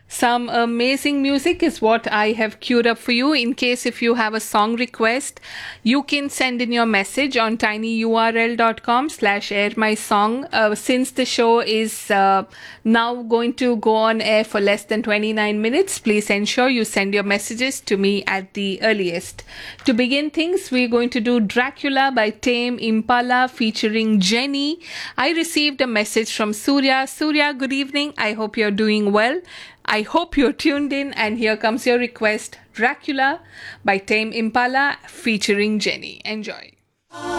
Some amazing music is what I have queued up for you. In case if you have a song request, you can send in your message on tinyurl.com/airmysong. Since the show is now going to go on air for less than 29 minutes, please ensure you send your messages to me at the earliest. To begin things, we're going to do Dracula by Tame Impala featuring Jenny. I received a message from Surya. Surya, good evening. I hope you're doing well. I hope you're tuned in, and here comes your request, Dracula by Tame Impala featuring Jenny. Enjoy.